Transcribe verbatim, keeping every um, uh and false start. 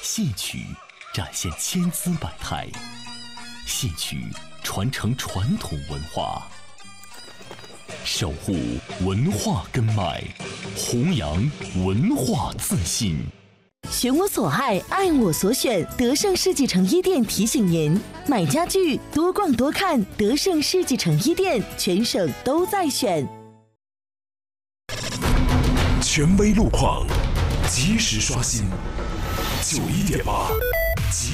戏曲展现千姿百态，戏曲传承传统文化，守护文化根脉，弘扬文化自信。 选我所爱，爱我所选。德胜世纪成衣店提醒您：买家具多逛多看，德胜世纪成衣店全省都在选。 权威路况，及时刷新。九一点八。